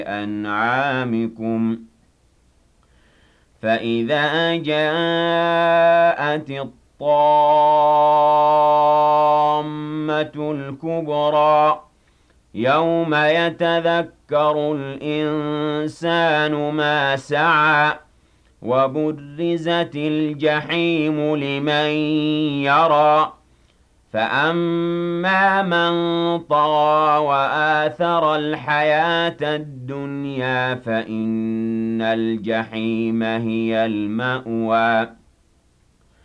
أنعامكم فإذا جاءت الطامة الكبرى يوم يتذكر الإنسان ما سعى وبرزت الجحيم لمن يرى فأما من طغى وآثر الحياة الدنيا فإن الجحيم هي المأوى